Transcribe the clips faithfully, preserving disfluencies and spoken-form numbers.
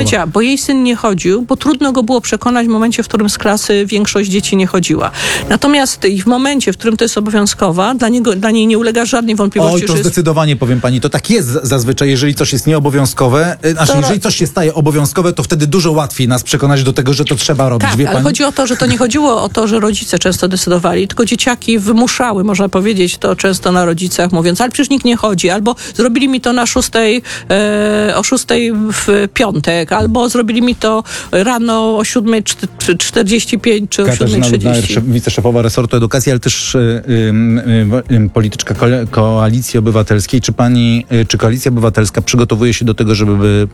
powiedziała, bo jej syn nie chodził, bo trudno go było przekonać w momencie, w którym z klasy większość dzieci nie chodziła. Natomiast w momencie, w którym to jest obowiązkowa, dla, niego, dla niej nie ulega żadnej wątpliwości. Oj, to że zdecydowanie jest... powiem pani, to tak jest zazwyczaj, jeżeli coś jest nieobowiązkowe, znaczy to... jeżeli coś się staje obowiązkowe, to wtedy dużo łatwiej nas przekonać do tego, że to trzeba robić. Tak, wie ale pani? chodzi o to, że to nie chodziło o to, że rodzice często decydowali, tylko dzieciaki wymuszały, można powiedzieć, to często na rodzicach, mówiąc, ale przecież nikt nie chodzi, albo zrobili mi to na szóstej, e, o szóstej w piątek, albo zrobili mi to rano o siódmej czterdzieści pięć czy o siódmej trzydzieści. Wiceszefowa resortu edukacji, ale też y, y, y, polityczka ko- Koalicji Obywatelskiej. Czy pani, y, czy Koalicja Obywatelska przygotowuje się do tego, żeby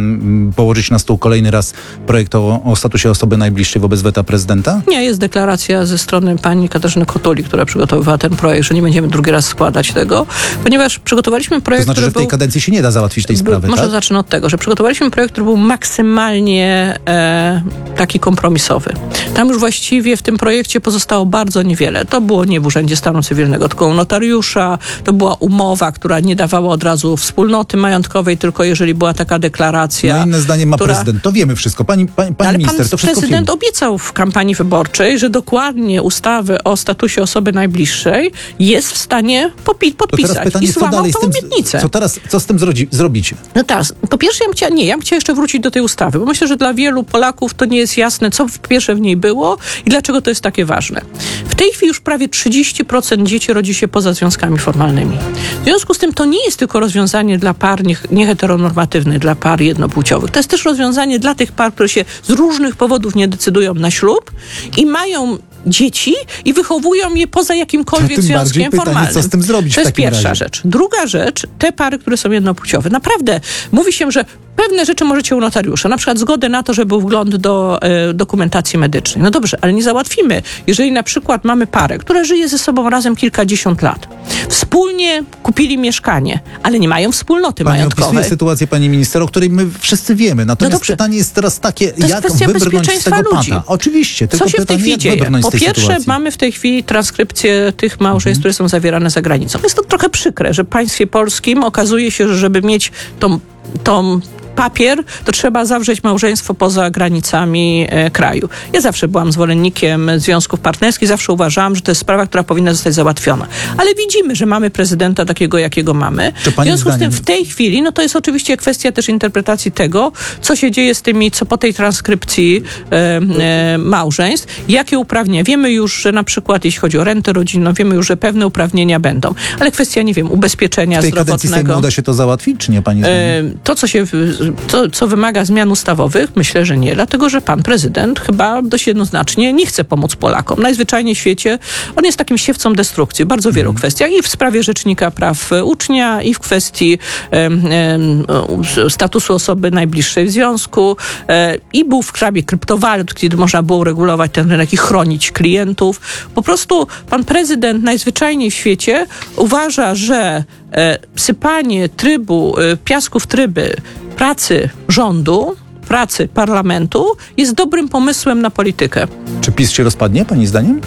y, położyć na stół kolejny raz projekt o, o statusie osoby najbliższej wobec weta prezydenta? Nie, jest deklaracja ze strony pani Katarzyny Kotuli, która przygotowywała ten projekt, że nie będziemy drugi raz składać tego, ponieważ przygotowaliśmy projekt, To znaczy, że w tej był, kadencji się nie da załatwić tej sprawy, Może tak? zacznę od tego, że przygotowaliśmy projekt, który był maksymalnie e, taki kompromisowy. Tam już właściwie w tym projekcie pozostało bardzo niewiele. To było nie w Urzędzie Stanu Cywilnego, tylko u notariusza. To była umowa, która nie dawała od razu wspólnoty majątkowej, tylko jeżeli była taka deklaracja. No inne zdanie ma która... prezydent. To wiemy wszystko. Pani, pani, pani Ale minister, pan to wszystko prezydent wiemy. obiecał w kampanii wyborczej, że dokładnie ustawy o statusie osoby najbliższej jest w stanie popi- podpisać. To teraz pytanie, I co złamał dalej z tą tym, obietnicę. co teraz, co z tym zrodzi, zrobicie? No teraz, po pierwsze ja bym chciała, nie, ja bym chciała jeszcze wrócić do tej ustawy, bo myślę, że dla wielu Polaków to nie jest jasne, co w pierwsze w niej było i dlaczego to jest takie ważne. W tej chwili już prawie trzydzieści procent dzieci rodzi się poza związkami formalnymi. W związku z tym to nie jest tylko rozwiązanie dla par nieheteronormatywnych, dla par jednopłciowych. To jest też rozwiązanie dla tych par, które się z różnych powodów nie decydują na ślub i mają dzieci i wychowują je poza jakimkolwiek To tym bardziej związkiem pytanie, formalnym. co z tym zrobić To w jest takim pierwsza razie? rzecz. Druga rzecz, te pary, które są jednopłciowe. Naprawdę, mówi się, że pewne rzeczy możecie u notariusza, na przykład zgodę na to, żeby był wgląd do e, dokumentacji medycznej. No dobrze, ale nie załatwimy. Jeżeli na przykład mamy parę, która żyje ze sobą razem kilkadziesiąt lat, wspólnie kupili mieszkanie, ale nie mają wspólnoty Pani majątkowej. opisuje sytuację, pani minister, o której my wszyscy wiemy. Natomiast No dobrze. pytanie jest teraz takie, jest jak kwestia wybrnąć z bezpieczeństwa tego ludzi. pata. Oczywiście, tylko Co się w tej pytanie, chwili jak dzieje? wybrnąć Po z tej pierwsze, sytuacji. mamy w tej chwili transkrypcję tych małżeństw, które są zawierane za granicą. Jest to trochę przykre, że w państwie polskim okazuje się, że żeby mieć tą, tą papier, to trzeba zawrzeć małżeństwo poza granicami e, kraju. Ja zawsze byłam zwolennikiem związków partnerskich, zawsze uważałam, że to jest sprawa, która powinna zostać załatwiona. Ale widzimy, że mamy prezydenta takiego, jakiego mamy. To W pani związku zdaniem... z tym w tej chwili, no to jest oczywiście kwestia też interpretacji tego, co się dzieje z tymi, co po tej transkrypcji e, e, małżeństw, jakie uprawnienia. Wiemy już, że na przykład jeśli chodzi o rentę rodzinną, wiemy już, że pewne uprawnienia będą. Ale kwestia, nie wiem, ubezpieczenia W tej kadencji zdrowotnego. Sejmu uda się to załatwić, czy nie, pani zdaniem? To, co się, to, co wymaga zmian ustawowych, myślę, że nie, dlatego, że pan prezydent chyba dość jednoznacznie nie chce pomóc Polakom. Najzwyczajniej w świecie on jest takim siewcą destrukcji w bardzo wielu Mhm. kwestiach i w sprawie Rzecznika Praw Ucznia i w kwestii em, em, statusu osoby najbliższej w związku e, i był w sprawie kryptowalut, kiedy można było uregulować ten rynek i chronić klientów. Po prostu pan prezydent najzwyczajniej w świecie uważa, że e, sypanie trybu, e, piasku w tryby pracy rządu, pracy parlamentu jest dobrym pomysłem na politykę. Czy PiS się rozpadnie, pani zdaniem?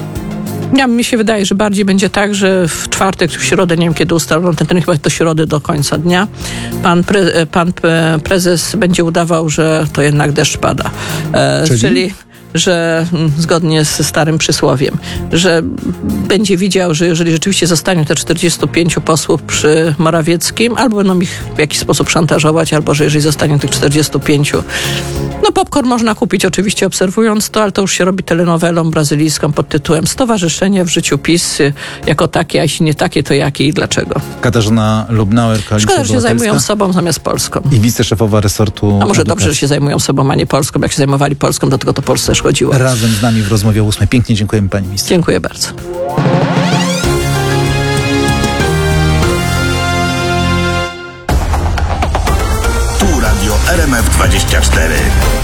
Ja, mi się wydaje, że bardziej będzie tak, że w czwartek, w środę, nie wiem kiedy ustalono ten termin, chyba do środy do końca dnia, pan, pre, pan prezes będzie udawał, że to jednak deszcz pada. E, czyli? czyli że mm, zgodnie z starym przysłowiem, że będzie widział, że jeżeli rzeczywiście zostanie te czterdziestu pięciu posłów przy Morawieckim, albo będą ich w jakiś sposób szantażować, albo że jeżeli zostanie tych czterdziestu pięciu, no popcorn można kupić oczywiście obserwując to, ale to już się robi telenowelą brazylijską pod tytułem Stowarzyszenie w życiu PiS jako takie, a jeśli nie takie, to jakie i dlaczego. Katarzyna Lubnauer, Koalicja Szkoda, że się Obywatelska zajmują sobą zamiast Polską. i wiceszefowa resortu A może edukacji. dobrze, że się zajmują sobą, a nie Polską. Jak się zajmowali Polską, do tego to Polsce też chodziło. Razem z nami w rozmowie o ósmej. Pięknie dziękujemy, pani minister. Dziękuję bardzo. Tu Radio R M F dwadzieścia cztery.